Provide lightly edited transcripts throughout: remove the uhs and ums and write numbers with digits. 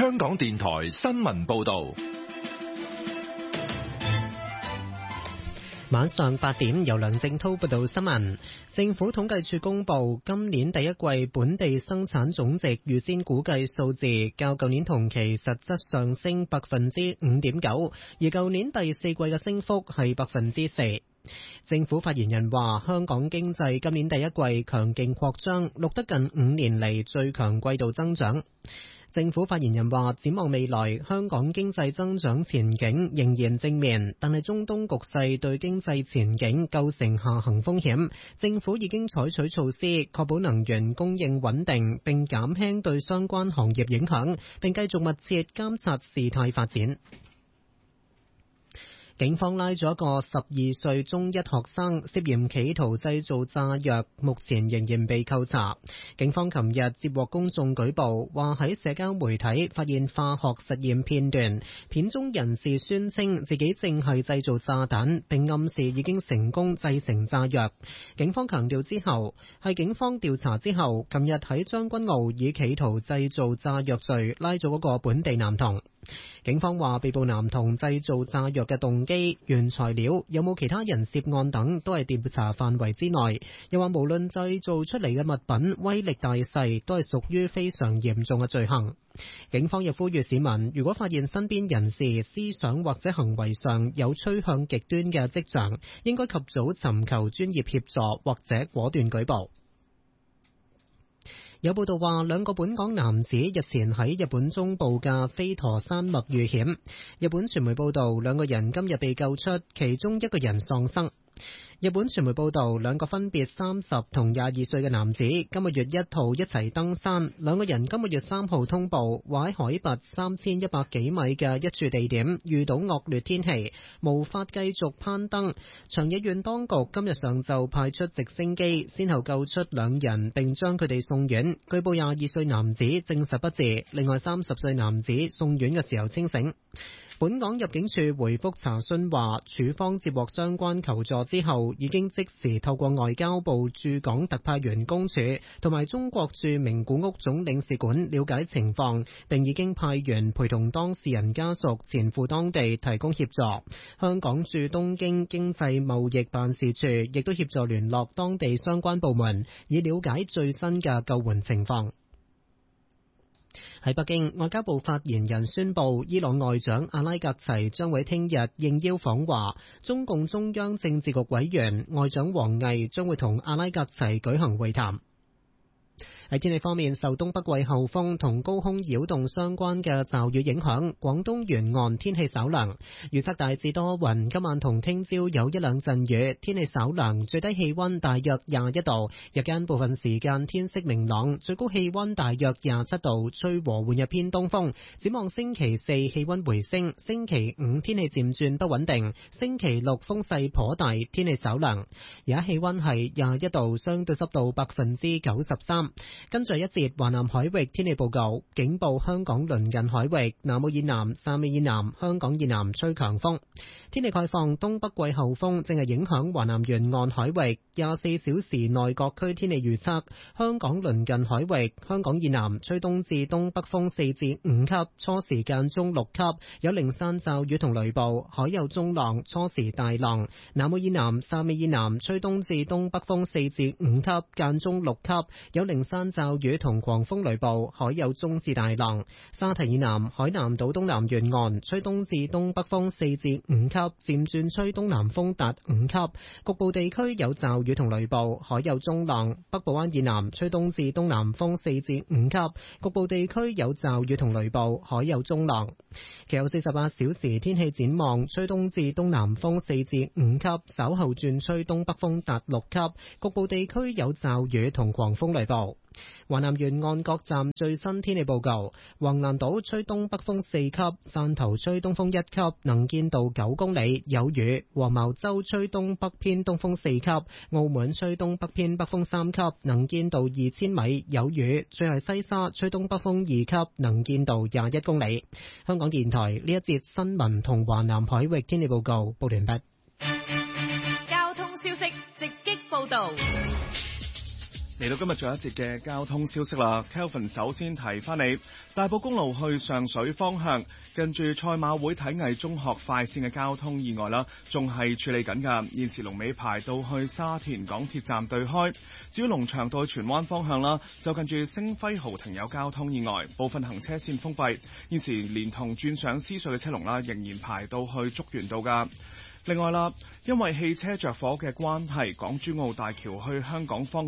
香港電台新聞報道。 晚上8點，由梁正濤報道新聞。政府統計處公布，今年第一季本地生產總值預先估計數字較舊年同期實質上升 5.9%， 而舊年第四季嘅升幅係 4%。政府發言人話，香港經濟今年第一季強勁擴張，錄得近5年嚟最強季度增長。政府發言人話，展望未來，香港經濟增長前景仍然正面，但係中東局勢對經濟前景構成下行風險。政府已經採取措施，確保能源供應穩定，並減輕對相關行業影響，並繼續密切監察事態發展。警方拉咗一個12歲中一學生，涉嫌企圖製造炸藥，目前仍然被扣查。警方琴日接獲公眾舉報，話喺社交媒體發現化學實驗片段，片中人士宣稱自己正係製造炸彈，並暗示已經成功製成炸藥。警方強調警方調查之後，琴日喺將軍澳以企圖製造炸藥罪拉咗嗰個本地男童。警方話，被捕男童製造炸藥嘅動機、原材料、有冇其他人涉案等都係調查範圍之內。又話無論製造出嚟嘅物品威力大細，都係屬於非常嚴重嘅罪行。警方又呼籲市民，如果發現身邊人士思想或者行為上有趨向極端嘅跡象，應該及早尋求專業協助或者果斷舉報。有報道話，兩個本港男子日前喺日本中部嘅飛陀山脈遇險。日本傳媒報道，兩個人今日被救出，其中一個人喪生。日本傳媒報道，兩個分別30同22歲嘅男子今個月1號一齊登山，兩個人今個月3號通報話喺海拔3100幾米嘅一處地點遇到惡劣天氣，無法繼續攀登。長野縣當局今日上晝派出直升機，先後救出兩人並將佢哋送院。據報22歲男子證實不治，另外30歲男子送院嘅時候清醒。本港入境處回覆查詢話，處方接獲相關求助之後，已經即時透過外交部駐港特派員公署同埋中國駐名古屋總領事館了解情況，並已經派員陪同當事人家屬前赴當地提供協助。香港駐東京經濟貿易辦事處亦都協助聯絡當地相關部門，以了解最新嘅救援情況。喺北京，外交部發言人宣布，伊朗外長阿拉格齊將會聽日應邀訪華，中共中央政治局委員外長王毅將會同阿拉格齊舉行會談。喺天氣方面，受東北季候風同高空擾動相關嘅驟雨影響，廣東沿岸天氣稍涼，預測大致多雲，今晚同聽朝有一兩陣雨，天氣稍涼，最低氣溫大約21度，日間部分時間天色明朗，最高氣溫大約27度，吹和緩日偏東風。展望星期四氣溫回升，星期五天氣漸轉不穩定，星期六風勢頗大，天氣稍涼。而家氣溫係21度，相對濕度93%。跟住一節華南海域天氣報告，警報香港鄰近海域、南澳以南、汕尾以南、香港以南吹強風。天氣概況，東北季候風正係影響華南沿岸海域。24小時內各區天氣預測，香港鄰近海域、香港以南吹東至東北風4至5級，初時間中6級，有零散驟雨同雷暴，海有中浪，初時大浪。南澳以南、汕尾以南吹東至東北風4至5級，間中6級，有零散驟雨同狂風雷暴，海有中至大浪。沙堤以南、海南島東南沿岸吹東至東北風4至5級，漸轉吹東南風達5級，局部地區有驟雨同雷暴，海有中浪。北部灣以南吹東至東南風4至5級，局部地區有驟雨同雷暴，海有中浪。其後48小時天氣展望，吹東至東南風4至5級，稍後轉吹東北風達6級，局部地區有驟雨同狂風雷暴。華南沿岸各站最新天氣報告：橫瀾島吹東北風4級，汕頭吹東風1級，能見度9公里，有雨；黃茅洲吹東北偏東風4級，澳門吹東北偏北風3級，能見度2000米，有雨。最後西沙吹東北風2級，能見度21公里。香港電台呢一節新聞同華南海域天氣報告報完畢。 交通消息直擊報道。 嚟到今日最後一節嘅交通消息啦 ，Kelvin 首先提翻你，大埔公路去上水方向，近住賽馬會體藝中學快線嘅交通意外啦，仲係處理緊㗎。現時龍尾排到去沙田港鐵站對開。至於龍翔道去荃灣方向啦，就近住星輝豪庭有交通意外，部分行車線封閉。現時連同轉上獅隧嘅車龍啦，仍然排到去竹園道㗎。另外啦，因為汽車着火嘅關係，港珠澳大橋去香港方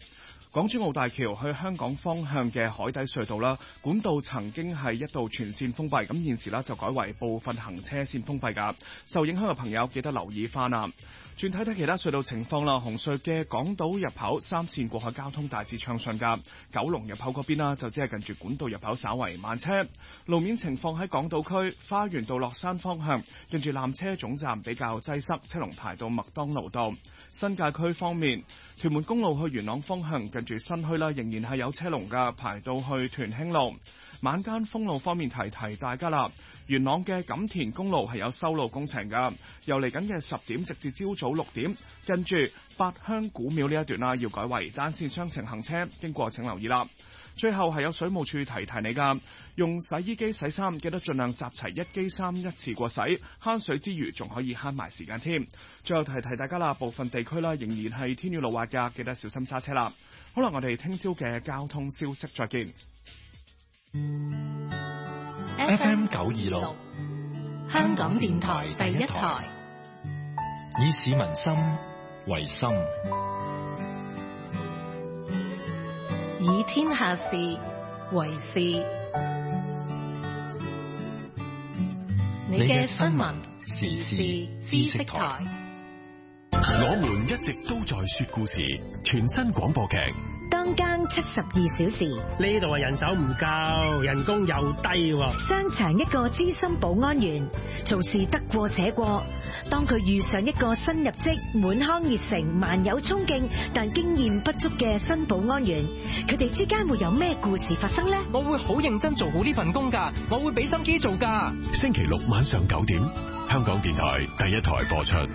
向嘅海底隧道啦，管道曾經係一度全線封閉，咁現時啦就改為部分行車線封閉㗎。受影響嘅朋友記得留意翻啦。轉睇睇其他隧道情況啦，紅隧嘅港島入口三線過海交通大致暢順㗎，九龍入口嗰邊啦就只係近住管道入口稍為慢車。路面情況喺港島區花園道落山方向，近住纜車總站比較擠塞，車龍排到麥當勞道。新界區方面，屯門公路去元朗方向近住新墟啦，仍然係有車龍㗎，排到去屯興路。晚間封路方面提大家啦，元朗嘅錦田公路係有修路工程㗎，由嚟緊嘅10點直至朝早6點，跟住八鄉古廟呢一段啦，要改為單線雙程行車，經過請留意啦。最後係有水務署提你㗎，用洗衣機洗衫記得盡量集齊一機衫一次過洗，慳水之餘仲可以慳埋時間添。最後提大家啦，部分地區啦仍然係天雨路滑㗎，記得小心揸車啦。好啦，我哋聽朝嘅交通消息再見。 FM 926 香港電台第一台， 以市民心為心， 以天下事為事。你嘅新聞時事知識台， 我們一直都在說故事，全新廣播劇。 當更72小時， 呢度人手唔夠，人工又低喎。 商場一個資深保安員做事得過且過，當佢遇上一個新入職、滿腔熱誠、萬有衝勁但經驗不足嘅新保安員，佢哋之間會有咩故事發生呢？ 我會好認真做好呢份工㗎，我會俾心機做㗎。 星期六晚上9點，香港電台第一台播出。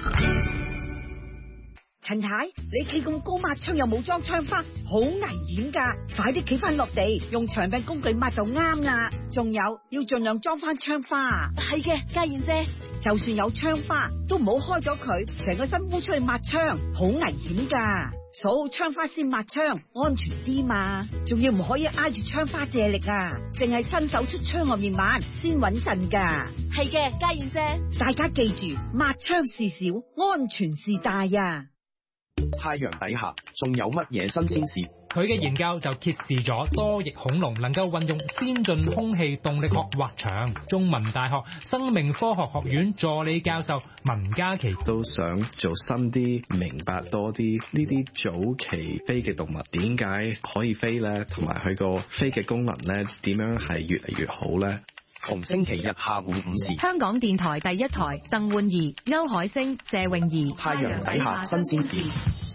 陳太，你企咁高抹窗又冇裝窗花，好危險噶！快啲企翻落地，用長柄工具抹就啱啦。仲有要盡量裝翻窗花。 係嘅，家燕姐， 就算有窗花，都唔好開咗佢，成個身烏出去抹窗，好危險噶。鎖好窗花先抹窗，安全啲嘛。仲要唔可以挨住窗花借力啊，淨係伸手出窗外面抹先穩陣噶。 係嘅，家燕姐， 大家記住，抹窗事小，安全事大啊！ 太陽底下仲有乜嘢新鮮事？ 佢嘅研究就揭示咗多翼恐龍能夠運用先進空氣動力學滑翔。中文大學生命科學學院助理教授文嘉琪都想做深啲，明白多啲呢啲早期飛嘅動物點解可以飛呢？同埋佢個飛嘅功能呢點樣係越嚟越好呢？ 逢星期日下午5時， 香港電台第一台，鄧煥儀、歐海星、謝詠儀， 太陽底下新鮮事。